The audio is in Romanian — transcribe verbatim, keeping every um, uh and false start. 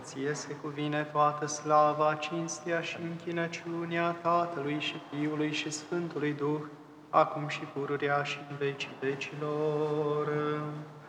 Ție se cuvine toată slava, cinstea și închinăciunea Tatălui și Fiului și Sfântului Duh, acum și pururea și în vecii vecilor.